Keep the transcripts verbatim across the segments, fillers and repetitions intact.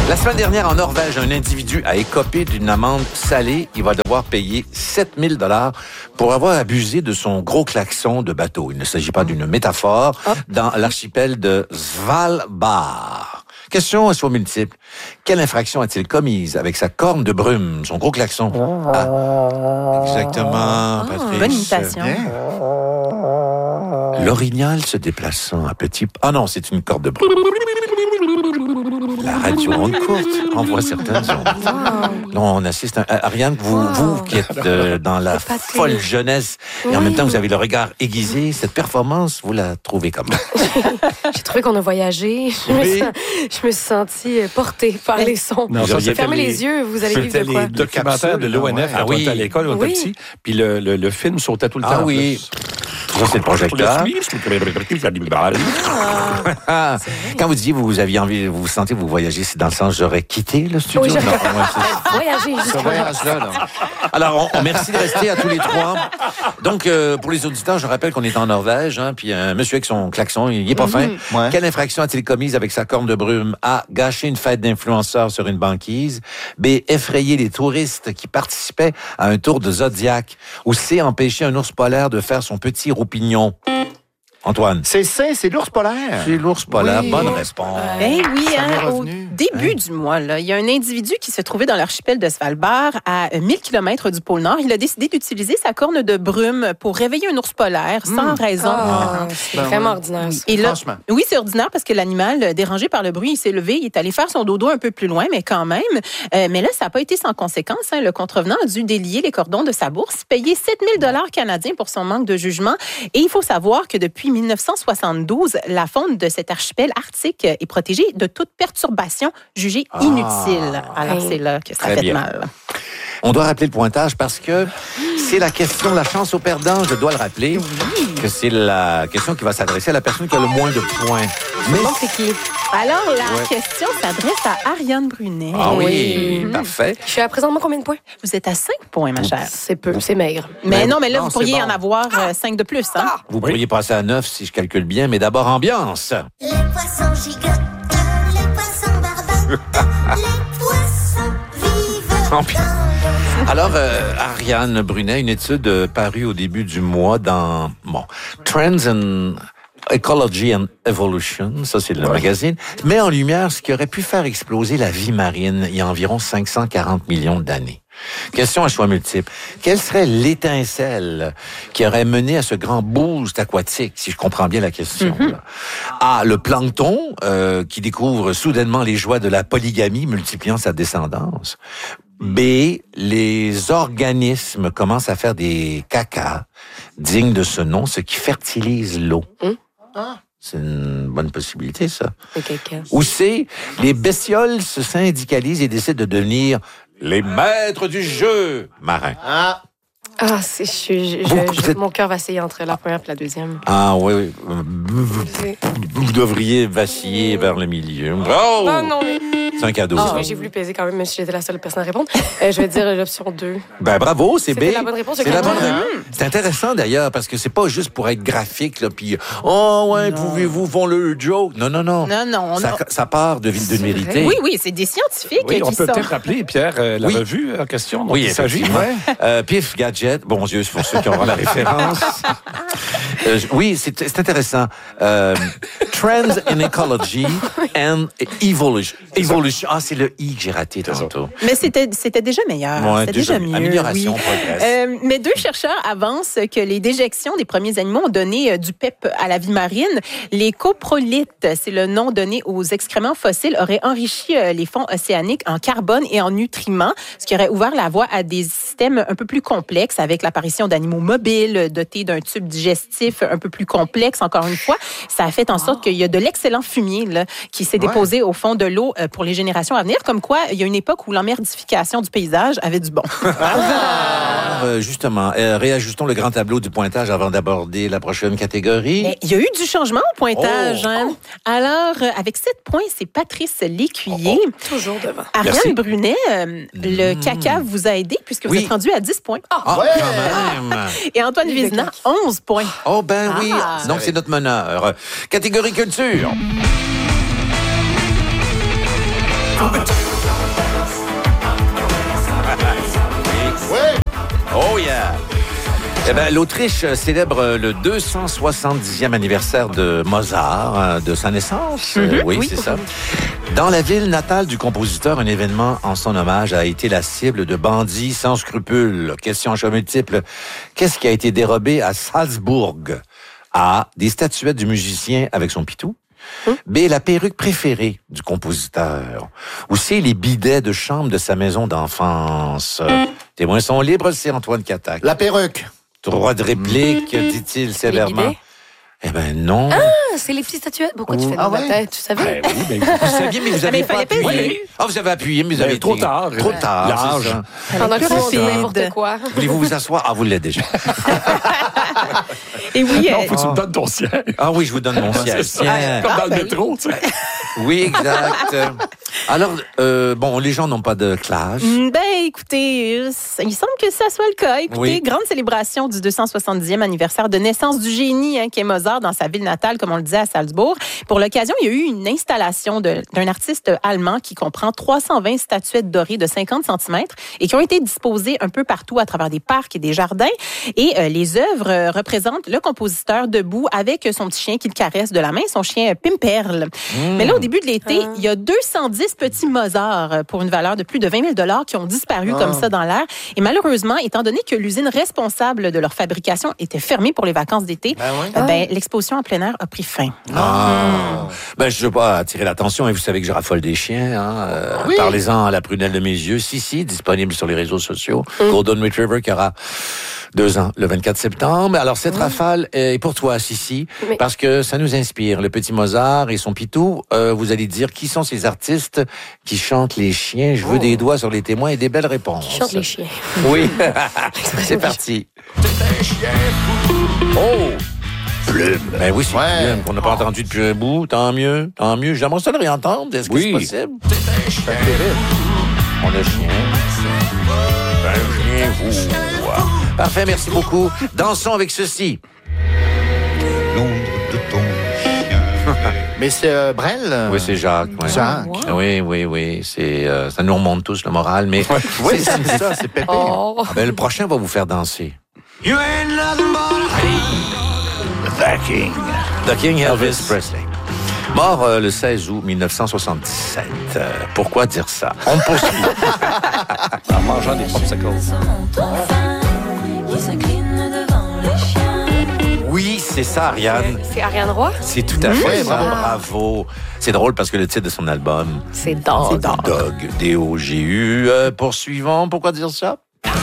La semaine dernière, en Norvège, un individu a écopé d'une amende salée. Il va devoir payer sept mille dollars pour avoir abusé de son gros klaxon de bateau. Il ne s'agit pas d'une métaphore. Oh. Dans l'archipel de Svalbard. Question à choix multiple. Quelle infraction a-t-il commise avec sa corne de brume, son gros klaxon? Ah, exactement, Patrice. Oh, bonne imitation. L'orignal se déplaçant à petit... Ah non, c'est une corde de brume. La radio ronde courte envoie certaines ondes. Wow. Là, on assiste à... Ariane, vous, wow. vous qui êtes euh, dans la folle jeunesse, oui. et en même temps, vous avez le regard aiguisé, cette performance, vous la trouvez comment? J'ai trouvé qu'on a voyagé. Je, oui. me, sens, je me suis sentie portée par les sons. Non, ça, fermez les, les yeux, vous allez vivre de quoi? Les documentaires de l'O N F, ah, quand oui. on était à l'école, on était oui. petit, puis le, le, le film sautait tout le temps. Ah oui. Ça, c'est le projecteur. Ah. Quand vous disiez vous, vous aviez envie, vous vous sentez vous voyager, c'est dans le sens j'aurais quitté le studio? Oui, non, voyager. Ce voyage-là, non. Alors, on, on, merci de rester à tous les trois. Donc, euh, pour les auditeurs, je rappelle qu'on est en Norvège, hein, puis un monsieur avec son klaxon, il est pas mm-hmm. fin. Ouais. Quelle infraction a-t-il commise avec sa corne de brume? A. Gâcher une fête d'influenceurs sur une banquise. B. Effrayer les touristes qui participaient à un tour de Zodiac. Ou C. Empêcher un ours polaire de faire son petit roupignon. Antoine. C'est ça, c'est l'ours polaire. C'est l'ours polaire. Oui. Bonne réponse. Ben oui, hein, au début hein? du mois, là, il y a un individu qui se trouvait dans l'archipel de Svalbard, à mille kilomètres du pôle Nord. Il a décidé d'utiliser sa corne de brume pour réveiller un ours polaire sans mmh. raison. Ah, c'est ben vraiment oui. ordinaire. Et là, oui, c'est ordinaire parce que l'animal, dérangé par le bruit, il s'est levé, il est allé faire son dodo un peu plus loin, mais quand même. Euh, mais là, ça n'a pas été sans conséquence. Hein. Le contrevenant a dû délier les cordons de sa bourse, payer sept mille dollars canadiens pour son manque de jugement. Et il faut savoir que depuis dix-neuf cent soixante-douze, la faune de cet archipel arctique est protégée de toute perturbation jugée ah, inutile. Alors, oui. c'est là que ça fait bien. mal. On doit rappeler le pointage parce que c'est la question, la chance au perdant, je dois le rappeler, oui. que c'est la question qui va s'adresser à la personne qui a le moins de points. Mais bon, c'est qui? Alors, la ouais. question s'adresse à Ariane Brunet. Ah oui, oui. parfait. Je suis à présentement combien de points? Vous êtes à cinq points, ma chère. C'est peu, c'est maigre. Mais, mais non, mais là, non, vous pourriez bon. en avoir ah. cinq de plus. Hein? Ah. Vous oui. pourriez passer à neuf si je calcule bien, mais d'abord ambiance. Les poissons gigotent, les poissons barbent, les poissons vivent. Ambiance. Alors, euh, Ariane Brunet, une étude parue au début du mois dans bon, Trends and Ecology and Evolution, ça c'est le ouais. magazine, met en lumière ce qui aurait pu faire exploser la vie marine il y a environ cinq cent quarante millions d'années. Question à choix multiples. Quelle serait l'étincelle qui aurait mené à ce grand boost aquatique, si je comprends bien la question? Mm-hmm. A. Le plancton, euh, qui découvre soudainement les joies de la polygamie, multipliant sa descendance. B. Les organismes commencent à faire des cacas dignes de ce nom, ce qui fertilise l'eau. Mmh. Ah. C'est une bonne possibilité, ça. Ou C. Les bestioles se syndicalisent et décident de devenir les maîtres du jeu marin. Ah. Ah, c'est, je, je, je, je, mon cœur vacille entre la première et la deuxième. Ah oui, oui. Vous, vous devriez vaciller vers le milieu. Oh! Ah non, mais... C'est un cadeau. Ah, j'ai voulu peser quand même, même si j'étais la seule personne à répondre. Euh, je vais dire l'option deux. Ben bravo, c'est B. C'est la bonne réponse. C'est la bonne réponse. C'est intéressant d'ailleurs, parce que c'est pas juste pour être graphique, là, puis oh ouais, non. pouvez-vous faire le joke? Non, non, non. Non, non. Ça, a... ça part de, de vérité. Oui, oui, c'est des scientifiques oui, qui on peut sont... peut-être rappeler, Pierre, euh, la oui. revue en question dont oui, il s'agit. Ouais. euh, Pif Gadget, bon Dieu, c'est pour ceux qui auront la référence. euh, oui, c'est, c'est intéressant. Euh, Trends in Ecology and Evolution. Evolution. Ah, c'est le I que j'ai raté tantôt. Mais c'était, c'était déjà meilleur. Ouais, c'était déjà, déjà mieux. Amélioration, oui. progresse. Euh, mais deux chercheurs avancent que les déjections des premiers animaux ont donné euh, du pep à la vie marine. Les coprolites, c'est le nom donné aux excréments fossiles, auraient enrichi euh, les fonds océaniques en carbone et en nutriments, ce qui aurait ouvert la voie à des systèmes un peu plus complexes avec l'apparition d'animaux mobiles dotés d'un tube digestif un peu plus complexe. Encore une fois, ça a fait en sorte qu'il y a de l'excellent fumier là, qui s'est ouais. déposé au fond de l'eau euh, pour les générations à venir. Comme quoi, il y a une époque où l'emmerdification du paysage avait du bon. Ah, euh, justement, euh, réajustons le grand tableau du pointage avant d'aborder la prochaine catégorie. Mais il y a eu du changement au pointage. Oh. Hein? Alors, euh, avec sept points, c'est Patrice Lécuyer. Oh, oh. Toujours devant. Ariane Merci. Brunet, euh, mmh. le caca vous a aidé puisque vous oui. êtes rendu à dix points. Ah, oh, ouais. quand même. Et Antoine Vézina, onze points. Oh, ben ah. oui. Donc, c'est notre meneur. Catégorie culture. Eh ben, l'Autriche célèbre le deux cent soixante-dixième anniversaire de Mozart, hein, de sa naissance. Mm-hmm. Euh, oui, Oui. c'est ça. Dans la ville natale du compositeur, un événement en son hommage a été la cible de bandits sans scrupules. Question en choix multiple. Qu'est-ce qui a été dérobé à Salzbourg? A. Des statuettes du musicien avec son pitou. B. La perruque préférée du compositeur. Ou C. Les bidets de chambre de sa maison d'enfance. Témoins sont libres, c'est Antoine Catac. La perruque. Droit de réplique, dit-il sévèrement. bidets? Eh ben non. Ah, c'est les petites statuettes. Pourquoi tu fais de Ah ma ouais? tête? Tu savais? Ben oui, ben, Vous saviez, mais vous Ah, mais avez il pas fallait appuyé. peser. Ah, vous avez appuyé, mais vous Ben, avez trop été- tard. Trop tard, Large. c'est ça. Pendant que plus tout le monde dit rapide. n'importe quoi. Voulez-vous vous asseoir? Ah, vous l'êtes déjà. Et oui, non, euh, faut que tu me donnes ton siège. Ah oui, je vous donne mon siège. C'est ça. Tiens. Comme dans ben le métro, tu sais. Oui, exact. Alors, euh, bon, les gens n'ont pas de clash. Mm, Ben, écoutez, euh, ça- il semble que ça soit le cas. Écoutez, Oui. grande célébration du deux cent soixante-dixième anniversaire de naissance du génie, hein, qui est Mozart, dans sa ville natale, comme on le disait, à Salzbourg. Pour l'occasion, il y a eu une installation de- d'un artiste allemand qui comprend trois cent vingt statuettes dorées de cinquante centimètres et qui ont été disposées un peu partout à travers des parcs et des jardins. Et euh, les œuvres euh, représentent le compositeur debout avec son petit chien qui le caresse de la main, son chien Pimperl. Mais là, au début de l'été, Ah. il y a deux cent dix petits Mozart euh, pour une valeur de plus de vingt mille dollars qui ont disparu Ah. comme ça dans l'air. Et malheureusement, étant donné que l'usine responsable de leur fabrication était fermée pour les vacances d'été, Ben oui. euh, ben, l'exposition en plein air a pris fin. Ah. Ben, je ne veux pas attirer l'attention, et vous savez que je raffole des chiens. Hein. Euh, Oui. Parlez-en à la prunelle de mes yeux. Si, si, disponible sur les réseaux sociaux. Golden Retriever qui aura deux ans le vingt-quatre septembre. Alors, cette rafale est pour toi, Sissi, Mais- parce que ça nous inspire. Le petit Mozart et son pitou, euh, vous allez dire qui sont ces artistes qui chantent les chiens. Je veux des doigts sur les témoins et des belles réponses. Qui chante les chiens. Oui. C'est parti. Oh! Plume. Ben oui, c'est Ouais. Plume qu'on n'a pas entendu depuis un bout. Tant mieux, tant mieux. J'aimerais ça le réentendre. Est-ce que Oui. c'est possible? On a chien. Un chien, vous. Parfait, merci beaucoup. Dansons avec ceci. L'ombre de ton chien. Mais c'est euh, Brel. Oui, c'est Jacques. ouais. Jacques. Oui, oui, oui. C'est, euh, ça nous remonte tous le moral, mais Oui, c'est ça, c'est Pépé. Oh. Ah ben, le prochain va vous faire danser. You ain't nothing but The King. The King Elvis Presley. Mort euh, le seize août mille neuf cent soixante-dix-sept. Euh, pourquoi dire ça? On poursuit. En mangeant des popsicles. Oui, c'est ça, Ariane. C'est Ariane Roy? C'est tout à fait Oui, ça. bravo. Bravo. C'est drôle parce que le titre de son album, C'est Dog. Dog, D O G U. Euh, poursuivons. Pourquoi dire ça?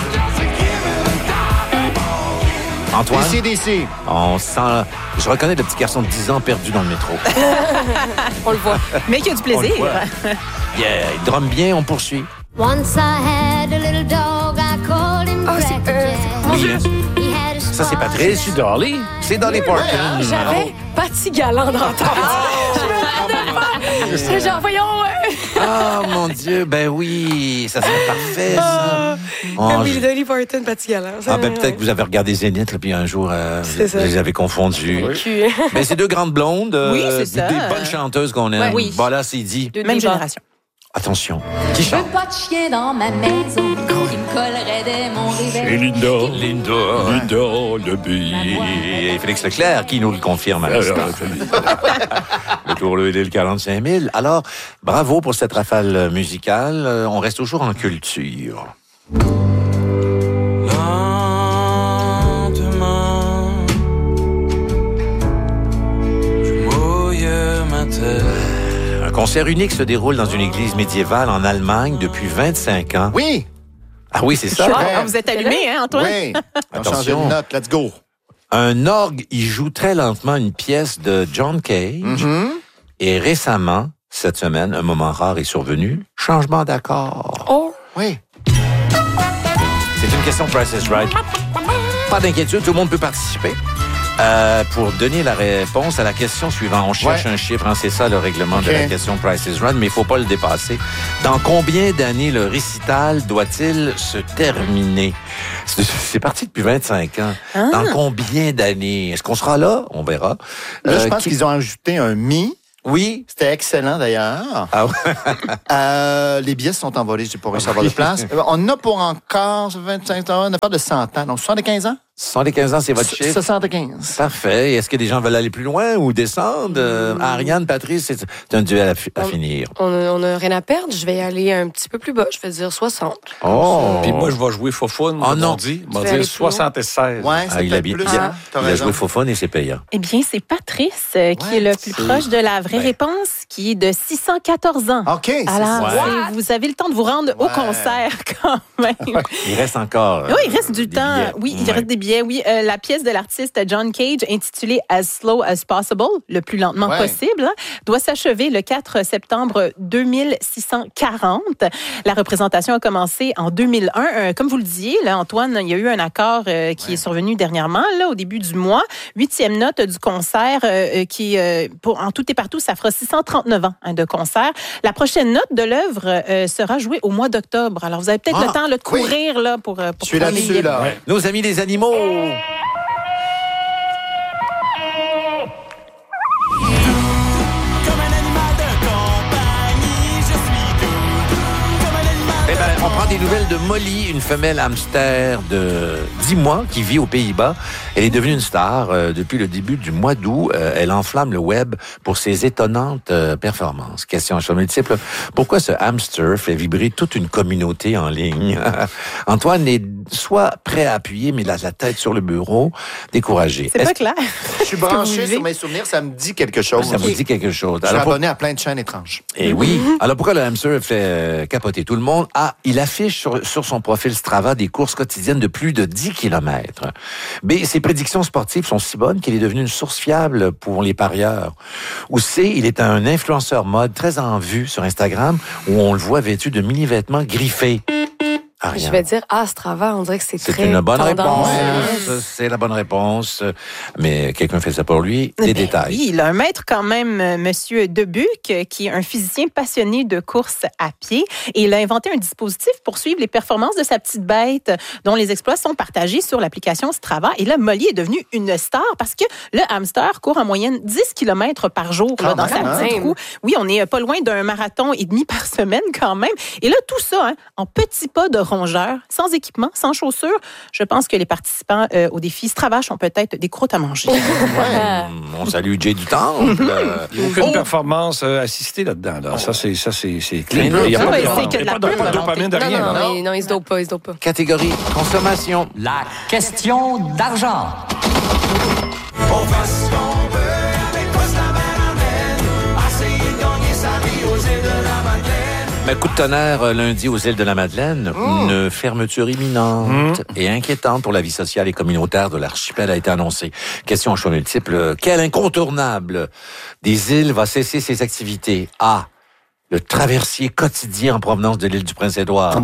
Antoine? D C D C. On sent... Je reconnais le petit garçon de dix ans perdu dans le métro. On le voit. Mais qu'il y a du plaisir. On le voit. Yeah, il drumme bien, on poursuit. Once I had a little dog, I called him Oh, c'est... Cracker Euh, Jack. mon Oui, Dieu. hein. He had a Ça, c'est small Patrice. C'est Dolly. C'est Dolly Parton. J'avais Patty Galant dans la tête. Je me rappelle pas. J'étais genre, voyons... euh, Ah, mon Dieu, ben oui, ça serait parfait, ça. Oh, Comme je- Billy Dolly Parton, Patty Galant. Ah, ben peut-être que vous avez regardé Zénith, là, puis un jour, euh, C'est vous ça. les avez confondus. Cul. Mais c'est deux grandes blondes, euh, Oui, c'est ça. des bonnes chanteuses qu'on aime. Ouais, oui. Voilà, c'est dit. De Même débat. génération. Attention, qui Je veux chante? pas de chien dans ma maison qui me collerait dès mon Et réveil. Linda. Linda. Linda, le bille. Et Félix Leclerc, qui nous le confirme à l'instant. Le tour le le quarante-cinq mille. Alors, bravo pour cette rafale musicale. Euh, On reste toujours en culture. Lentement, je mouille ma tête. Un concert unique se déroule dans une église médiévale en Allemagne depuis vingt-cinq ans. Oui. Ah oui, c'est ça. Ah, ah, vous êtes allumé, hein, Antoine? Oui. On Attention. change de note. Let's go. Un orgue y joue très lentement une pièce de John Cage. Mhm. Et récemment, cette semaine, un moment rare est survenu. Changement d'accord. Oh. Oui. C'est une question Price is Right. Pas d'inquiétude, tout le monde peut participer. Euh, pour donner la réponse à la question suivante, on cherche Ouais. un chiffre, hein, c'est ça le règlement OK. de la question Price is Right, mais il faut pas le dépasser. Dans combien d'années le récital doit-il se terminer? C'est c'est parti depuis vingt-cinq ans. Ah. Dans combien d'années? Est-ce qu'on sera là? On verra. Là, je Euh, pense qui- qu'ils ont ajouté un mi. Oui. C'était excellent, d'ailleurs. Ah ouais. Euh, les billets sont envolés. J'ai pas réussi à avoir de place. Euh, On a pour encore vingt-cinq ans. On a pas de cent ans. Donc, soixante-quinze ans? soixante-quinze ans, c'est votre chiffre? soixante-quinze. Parfait. Est-ce que des gens veulent aller plus loin ou descendre? Euh, Ariane, Patrice, c'est c'est un duel à, fi- à On- finir. On n'a on a rien à perdre. Je vais y aller un petit peu plus bas. Je vais dire soixante. Oh! Puis moi, je vais jouer Fofone. Oh non. dit. Je Tu veux vais aller dire plus loin? soixante-seize. Ouais, Ah, c'est il a peut-être bien, plus. il a, hein? T'as il a raison. joué Fofone et c'est payant. Eh bien, c'est Patrice euh, qui Ouais, est le plus c'est- proche de la vraie Ben. réponse, qui est de six cent quatorze ans. OK, c'est Alors, ça. c'est- vous avez le temps de vous rendre au Ouais. concert quand même. Il reste encore. Oui, il reste du des temps. billets. Oui, il Ouais. reste des billets. Oui, Euh, la pièce de l'artiste John Cage, intitulée As Slow as Possible, le plus lentement Ouais. possible, hein, doit s'achever le quatre septembre deux mille six cent quarante. La représentation a commencé en deux mille un. Euh, comme vous le disiez, là, Antoine, il y a eu un accord euh, qui Ouais. est survenu dernièrement, là, au début du mois. Huitième note du concert, euh, qui, euh, pour, en tout et partout, ça fera six cent trente-neuf ans hein, de concert. La prochaine note de l'œuvre euh, sera jouée au mois d'octobre. Alors, vous avez peut-être Ah, le temps là, de oui. courir là, pour, euh, pour Je suis prendre les là-dessus, billets. là. Nos amis les animaux. Eh ben, on prend des nouvelles de Molly, une femelle hamster de dix mois qui vit aux Pays-Bas. Elle est devenue une star euh, depuis le début du mois d'août. Euh, elle enflamme le web pour ses étonnantes euh, performances. Question à choix multiple. Pourquoi ce hamster fait vibrer toute une communauté en ligne? Antoine est soit prêt à appuyer, mais il a la tête sur le bureau, découragé. C'est Est-ce pas clair. Je suis que vous branché vivez? sur mes souvenirs, ça me dit quelque chose. que ça vous dit quelque chose? Je suis Alors, pour- abonné à plein de chaînes étranges. Eh oui. Alors, pourquoi le hamster fait euh, capoter tout le monde? Ah, il affiche sur, sur son profil Strava des courses quotidiennes de plus de dix kilomètres. B, ses prédictions sportives sont si bonnes qu'il est devenu une source fiable pour les parieurs. Ou C, il est un influenceur mode très en vue sur Instagram où on le voit vêtu de mini-vêtements griffés. Ariane. Je vais dire Astrava. On dirait que c'est C'est très une bonne tendance. réponse. C'est la bonne réponse. Mais quelqu'un fait ça pour lui. Des Ben détails. Oui, il a un maître quand même, euh, Monsieur Debuc, euh, qui est un physicien passionné de course à pied. Et il a inventé un dispositif pour suivre les performances de sa petite bête, dont les exploits sont partagés sur l'application Strava. Et là, Molly est devenue une star parce que le hamster court en moyenne dix kilomètres par jour là, Quand dans même, sa hein? petite roue. Oui, on est pas loin d'un marathon et demi par semaine quand même. Et là, tout ça hein, en petits pas de rongeur, sans équipement, sans chaussures. Je pense que les participants euh, au défi Strava ont peut-être des croûtes à manger. Hum, on salue Jay du Temple. Euh, Il n'y a aucune oh, performance euh, assistée là-dedans. Là. Ça, c'est, ça, c'est, c'est clean. Ah Il n'y a oui, pas de, c'est que de il y la a pas de, pure pas de volonté. dopamine de Non, rien. non, là. non, il, non, il se dope pas, il se dope pas. catégorie consommation. La question d'argent. On fait ce qu'on veut avec Costa Madeleine. Essayer de gagner sa vie aux îles de la Madeleine. Mais coup de tonnerre euh, lundi aux îles de la Madeleine. Une fermeture imminente et inquiétante pour la vie sociale et communautaire de l'archipel a été annoncée. Question en choix multiple. euh, Quel incontournable des îles va cesser ses activités? A. Le traversier quotidien en provenance de l'île du Prince-Édouard.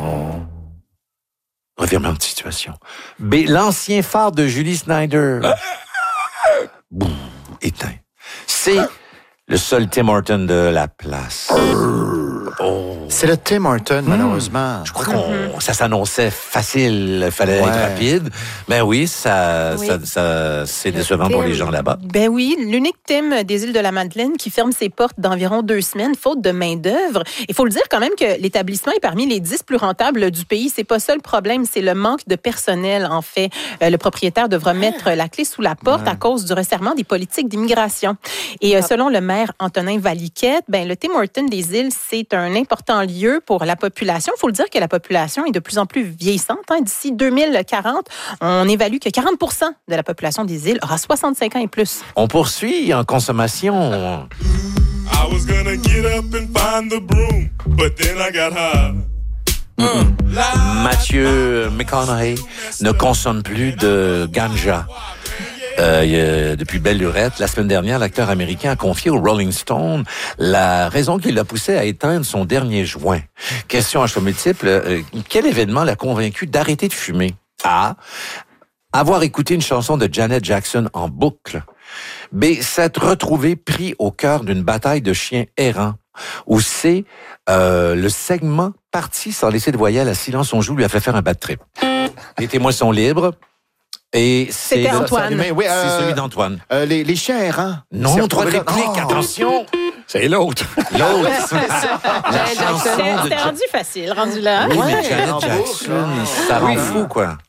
Revirement de situation. B. L'ancien phare de Julie Snyder. Boum, éteint. C. Le seul Tim Horton de la place. Oh. C'est le Tim Horton, malheureusement. Je crois qu'on ça s'annonçait facile, il fallait Ouais. être rapide. Ben oui, ça, Oui. ça, ça c'est Le décevant pour Tim. les gens là-bas. Ben oui, l'unique thème des îles de la Madeleine qui ferme ses portes d'environ deux semaines, faute de main-d'œuvre. Il faut le dire quand même que l'établissement est parmi les dix plus rentables du pays. C'est pas ça le problème, c'est le manque de personnel, en fait. Euh, le propriétaire devra mettre la clé sous la porte à cause du resserrement des politiques d'immigration. Et euh, selon le maire Antonin Valiquette, ben, le Tim Hortons des îles, c'est un important lieu pour la population. Il faut le dire que la population est de plus en plus vieillissante. Hein. D'ici deux mille quarante, on évalue que quarante pour cent de la population des îles aura soixante-cinq ans et plus. On poursuit en consommation. I was gonna get up and find the broom, but then I got high. Mathieu McConaughey ne consomme plus de ganja. Euh, il y a- depuis belle lurette, la semaine dernière, l'acteur américain a confié au Rolling Stone la raison qui l'a poussé à éteindre son dernier joint. Question à choix multiple, euh, quel événement l'a convaincu d'arrêter de fumer? A. Avoir écouté une chanson de Janet Jackson en boucle. B. S'être retrouvé pris au cœur d'une bataille de chiens errants. Ou C. Euh, le segment parti sans laisser de voyelle à Silence on joue lui a fait faire un bad trip. Les témoins sont libres. Et c'est C'était le- Antoine. Mais oui, euh, c'est celui d'Antoine. euh, les, les chiens errants. Non, C'est trois retrouvé là- répliques, Oh! attention. C'est l'autre. L'autre. C'était chanson de c'était Ja- rendu facile, rendu là. Oui, mais Ouais, Janet en Jackson, boucle, là. ça rend fou, quoi.